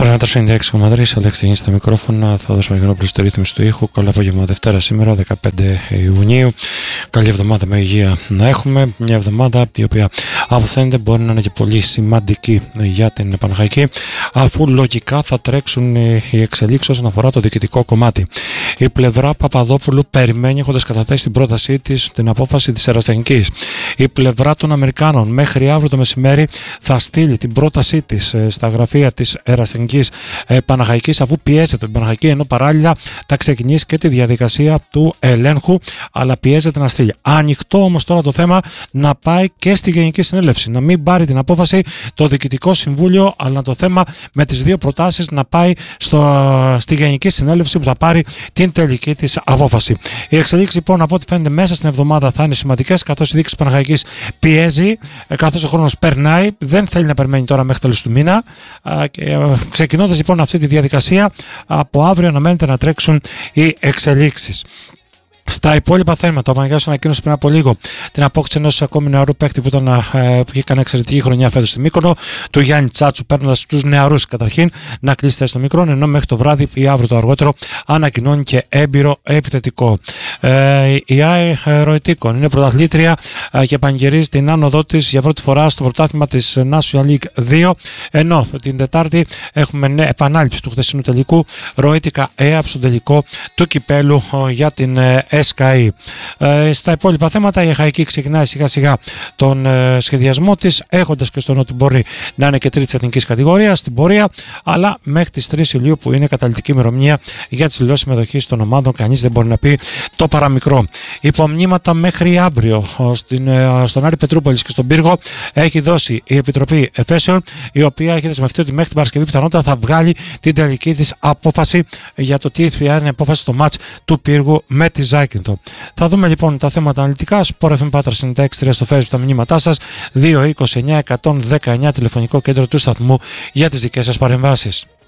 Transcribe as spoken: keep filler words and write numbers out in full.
Φωνάτα ενενήντα έξι κόμμα τρία, Αλέξη στα μικρόφωνα. Θα δώσουμε λίγο πλούσιο ρύθμιση του ήχου. Καλό απόγευμα Δευτέρα σήμερα, δεκαπέντε Ιουνίου. Καλή εβδομάδα με υγεία να έχουμε. Μια εβδομάδα η οποία από φαίνεται μπορεί να είναι και πολύ σημαντική για την Παναχαϊκή, αφού λογικά θα τρέξουν οι εξελίξεις όσον αφορά το διοικητικό κομμάτι. Η πλευρά Παπαδόπουλου περιμένει, έχοντας καταθέσει την πρότασή της, την απόφαση της Ερασιτεχνικής. Η πλευρά των Αμερικάνων μέχρι αύριο το μεσημέρι θα στείλει την πρότασή της στα γραφεία της Ερασιτεχνικής Παναχαϊκής, αφού πιέζεται την Παναχαϊκή, ενώ παράλληλα θα ξεκινήσει και τη διαδικασία του ελέγχου, αλλά πιέζεται να στείλει. Ανοιχτό όμως τώρα το θέμα να πάει και στη Γενική Συνέλευση, να μην πάρει την απόφαση το Διοικητικό Συμβούλιο, αλλά το θέμα με τις δύο προτάσεις να πάει στο, στη Γενική Συνέλευση που θα πάρει την τελική της απόφαση. Οι εξελίξεις λοιπόν από ό,τι φαίνεται μέσα στην εβδομάδα θα είναι σημαντικές, καθώς η διοίκηση της Παναχαϊκής πιέζει, καθώς ο χρόνος περνάει, δεν θέλει να περιμένει τώρα μέχρι τέλος του μήνα. Ξεκινώντας λοιπόν αυτή τη διαδικασία, από αύριο αναμένεται να τρέξουν οι εξελίξεις. Στα υπόλοιπα θέματα, ο Παναγιώτης ανακοίνωσε πριν από λίγο την απόκτηση ενός ακόμη νεαρού παίκτη που, ήταν, ε, που είχε κάνει εξαιρετική χρονιά φέτος στη Μύκονο, του Γιάννη Τσάτσου, παίρνοντας τους νεαρούς καταρχήν να κλείσει θέση στο μικρό, ενώ μέχρι το βράδυ ή αύριο το αργότερο ανακοινώνει και έμπειρο επιθετικό. Ε, η ΑΕ Ροητίκων είναι πρωταθλήτρια ε, και πανηγυρίζει την άνοδό της για πρώτη φορά στο πρωτάθλημα της National League δύο, ενώ την Τετάρτη έχουμε επανάληψη του χθεσινού τελικού. Ροήτικα ΕΑΠ στον τελικό του κυπέλου ε, για την ε, ΕΣΚΑΗ. Ε, στα υπόλοιπα θέματα, η ΕΧΑΙΚή ξεκινάει σιγά σιγά τον ε, σχεδιασμό της, έχοντας και στον ότι μπορεί να είναι και τρίτη της εθνικής κατηγορίας στην πορεία, αλλά μέχρι τις τρεις Ιουλίου, που είναι καταλυτική ημερομηνία για τις δηλώσεις συμμετοχής των ομάδων, κανείς δεν μπορεί να πει το παραμικρό. Υπομνήματα μέχρι αύριο στην, ε, στον Άρη Πετρούπολης και στον Πύργο έχει δώσει η Επιτροπή Εφέσεων, η οποία έχει δεσμευτεί ότι μέχρι την Παρασκευή πιθανότατα θα βγάλει την τελική της απόφαση για το τι θα είναι η απόφαση στο μάτς του Πύργου με τη Ζάκη. Θα δούμε λοιπόν τα θέματα αναλυτικά. Sport εφ εμ Πάτρας ενενήντα έξι τρία στο Facebook, τα μηνύματά σας. δύο είκοσι εννιά εκατόν δεκαεννιά τηλεφωνικό κέντρο του σταθμού για τις δικές σας παρεμβάσεις.